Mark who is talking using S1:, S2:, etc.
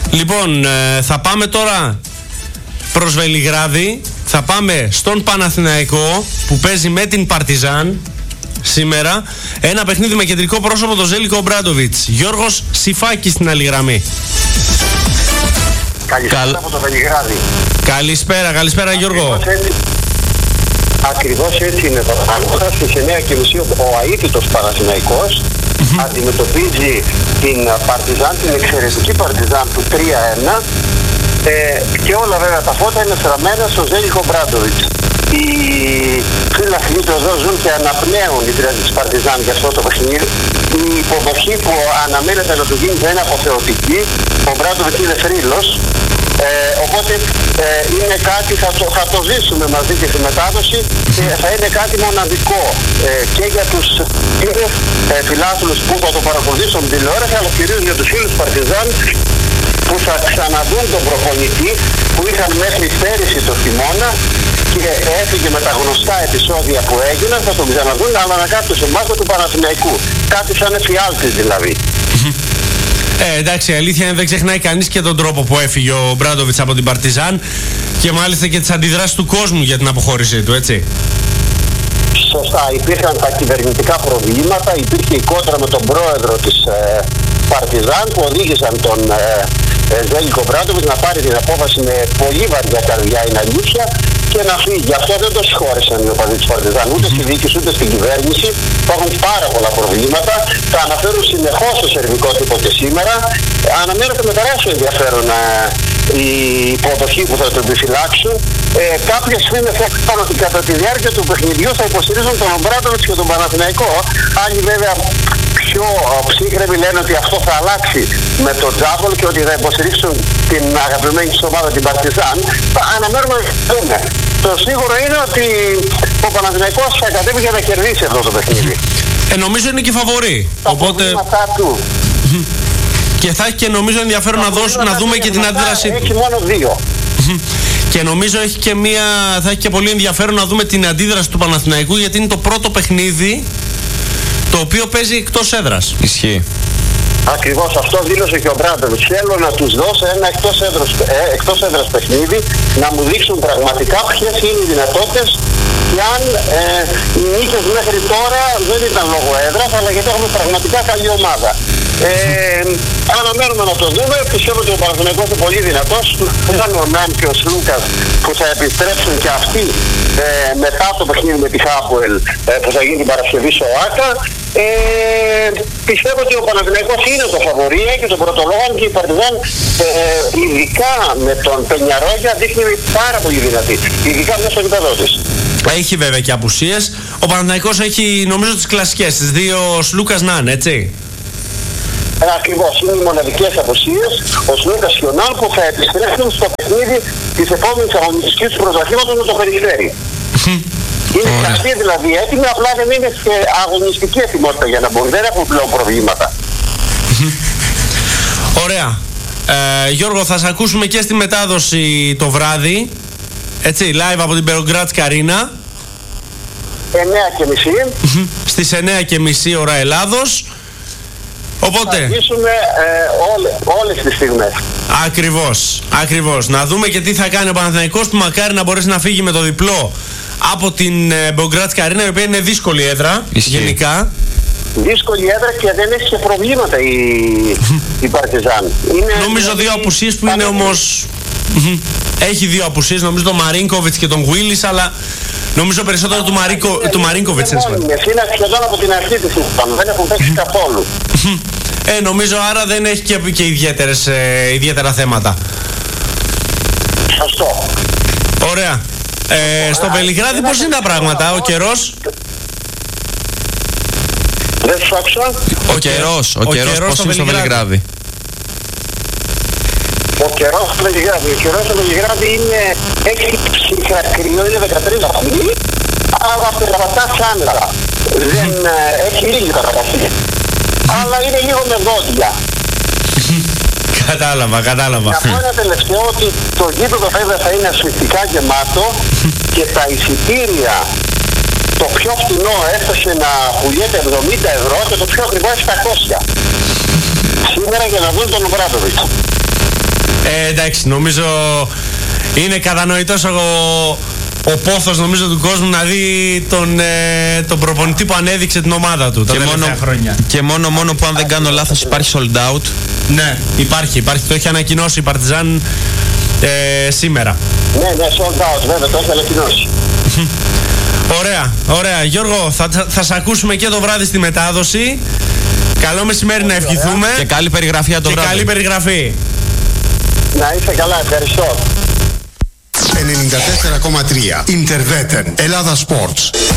S1: Λοιπόν, θα πάμε τώρα προς Βελιγράδι. Θα πάμε στον Παναθηναϊκό που παίζει με την Παρτιζάν σήμερα. Ένα παιχνίδι με κεντρικό πρόσωπο το Ζέλικο Ομπράντοβιτς. Γιώργος Σιφάκης στην άλλη γραμμή.
S2: Καλησπέρα από το Βελιγράδι.
S1: Καλησπέρα Γιώργο.
S2: Ακριβώς έτσι είναι το πράγμα. Στις 9:30 ο αίτητος Παναθηναϊκός αντιμετωπίζει την Παρτιζάν, την εξαιρετική Παρτιζάν του 3-1, και όλα βέβαια τα φώτα είναι στραμμένα στο Ζέλικο Ομπράντοβιτς. Οι φίλοι του εδώ ζουν και αναπνέουν οι τρεις της Παρτιζάν για αυτό το παιχνίδι. Η υποδοχή που αναμένεται να του γίνει θα είναι αποθεωτική. Ο Ομπράντοβιτς είναι θρύλος. Οπότε είναι κάτι, θα το ζήσουμε μαζί και στη μετάδοση, και θα είναι κάτι μοναδικό και για τους φιλάθλους που θα το παρακολουθήσουν την τηλεόραση, αλλά κυρίως για τους φίλους Παρτιζάν που θα ξαναδούν τον προπονητή που είχαν μέχρι πέρυσι το χειμώνα και έφυγε με τα γνωστά επεισόδια που έγιναν. Θα τον ξαναδούν, αλλά να κάθεται σε μάτια του Παναθηναϊκού. Κάτι σαν εφιάλτης δηλαδή.
S1: Εντάξει, η αλήθεια είναι δεν ξεχνάει κανείς και τον τρόπο που έφυγε ο Ομπράντοβιτς από την Παρτιζάν και μάλιστα και τις αντιδράσεις του κόσμου για την αποχώρησή του, έτσι.
S2: Σωστά, υπήρχαν τα κυβερνητικά προβλήματα, υπήρχε η κόντρα με τον πρόεδρο της Παρτιζάν που οδήγησαν τον Ζέλικο Ομπράντοβιτς να πάρει την απόφαση με πολύ βαριά καρδιά, είναι αλήθεια, και να φύγει. Γι' αυτό δεν το συγχώρεσαν οι οπαδοί της Παρτιζάν ούτε στη διοίκηση ούτε στην κυβέρνηση. Υπάρχουν πάρα πολλά προβλήματα. Τα αναφέρουν συνεχώς στο σερβικό τύπο και σήμερα. Αναμένεται με τεράστιο ενδιαφέρον η υποδοχή που θα το επιφυλάξουν. Κάποιες φήμες έφταναν ότι κατά τη διάρκεια του παιχνιδιού θα υποστηρίζουν τον Ομπράντοβιτς και τον Παναθηναϊκό. Άλλοι βέβαια πιο ψύχρεμοι λένε ότι αυτό θα αλλάξει με τον Τζάμπολ και ότι θα υποστηρίξουν την αγαπημένη της ομάδα την Παρτιζάν. Αναμένουμε να δούμε. Το σίγουρο είναι ότι ο Παναθηναϊκός θα κατέβει για να κερδίσει αυτό το παιχνίδι.
S1: Νομίζω είναι και φαβορί. Οπότε... Και θα έχει και νομίζω ενδιαφέρον να δούμε και την αντίδρασή του.
S2: Έχει μόνο 2.
S1: Και νομίζω θα έχει και πολύ ενδιαφέρον να δούμε την αντίδραση του Παναθηναϊκού, γιατί είναι το πρώτο παιχνίδι το οποίο παίζει εκτός έδρας.
S3: Ισχύει.
S2: Ακριβώς αυτό δήλωσε και ο Ομπράντοβιτς. Θέλω να τους δώσω ένα εκτός έδρας παιχνίδι, να μου δείξουν πραγματικά ποιες είναι οι δυνατότητες, και αν οι νίκες μέχρι τώρα δεν ήταν λόγω έδρας, αλλά γιατί έχουμε πραγματικά καλή ομάδα. Αναμένουμε να το δούμε. Πιστεύω ότι ο Παναθηναϊκός είναι πολύ δυνατός. Ήταν ο Νάν και ο Σλούκας που θα επιστρέψουν και αυτοί μετά το παιχνίδι με τη Χάπουελ που θα γίνει την Παρασκευή στο ΆΚΑ. Πιστεύω ότι ο Παναθηναϊκός είναι το φαβορί και το πρωτολόγο, και η Παρτιζάν ειδικά με τον Πενιαρόγια δείχνει πάρα πολύ δυνατή, ειδικά μέσα στο γήπεδο της.
S1: Έχει βέβαια και απουσίες. Ο Παναθηναϊκός έχει νομίζω τις κλασικές, τις δύο Σλούκας Νάν, έτσι.
S2: Ακριβώς, είναι οι μοναδικές απουσίες. Ο Σλούκας και ο Νάν που θα επιστρέψουν στο παιχνίδι της επόμενης αγωνιστικής του πρωταθλήματος με το Περιστέρι. Είναι κρατή δηλαδή έτοιμη, απλά δεν είναι σε αγωνιστική ετοιμότητα για να μπορούν. Δεν έχουν πλέον προβλήματα.
S1: Ωραία. Γιώργο, θα σε ακούσουμε και στη μετάδοση το βράδυ. Έτσι, live από την Μπελγκράντσκια Αρίνα.
S2: 9:30.
S1: Στις 9:30 ώρα Ελλάδος. Οπότε...
S2: θα ζήσουμε όλες τις στιγμές.
S1: Ακριβώς. Να δούμε και τι θα κάνει ο Παναθηναϊκός, που μακάρι να μπορέσει να φύγει με το διπλό από την Μπελγκράντσκια Αρίνα, η οποία είναι δύσκολη έδρα. Γενικά.
S2: Δύσκολη έδρα και δεν έχει και προβλήματα η Παρτιζάν.
S1: Νομίζω δύο απουσίες που είναι όμως... Έχει δύο απουσίες, νομίζω τον Μαρίνκοβιτς και τον Γουίλις, αλλά νομίζω περισσότερο του Μαρίνκοβιτς.
S2: Είναι σχεδόν από την αρχή της ήταν, δεν έχουν παίξει καθόλου.
S1: Νομίζω άρα δεν έχει και ιδιαίτερα θέματα.
S2: Σωστό.
S1: Ωραία. Στο Βελιγράδι πώς είναι τα πράγματα, ο καιρός?
S2: Δεν σου άκουσα.
S3: Ο καιρός πώς είναι στο Βελιγράδι?
S2: Ο καιρός στο Βελιγράδι είναι 6 ψυχα κρύο, είναι 13 βαθμοί, αλλά περπατά σάντρα. Δεν έχει λίγη καταπαστή. Αλλά είναι λίγο με δόντια.
S1: Κατάλαβα.
S2: Να πω ένα τελευταίο, ότι το γήπεδο βέβαια θα είναι ασφυκτικά γεμάτο και τα εισιτήρια, το πιο φθηνό έφτασε να πουλιέται 70€ και το πιο ακριβό 700. Σήμερα για να δουν τον Ομπράντοβιτς.
S1: Εντάξει, νομίζω είναι κατανοητός ο πόθος νομίζω του κόσμου να δει τον προπονητή που ανέδειξε την ομάδα του τα τελευταία χρόνια.
S3: Και μόνο που αν δεν κάνω λάθος υπάρχει sold out.
S1: Ναι, υπάρχει. Το έχει ανακοινώσει η Παρτιζάν σήμερα.
S2: Ναι, sold out, βέβαια, το έχει ανακοινώσει.
S1: Ωραία. Γιώργο, θα σε ακούσουμε και το βράδυ στη μετάδοση. Καλό μεσημέρι να ευχηθούμε.
S3: Και καλή περιγραφή το βράδυ.
S1: Καλή περιγραφή.
S2: Να είστε καλά, ευχαριστώ.
S4: 94,3 Interveten Ελλάδα Sports.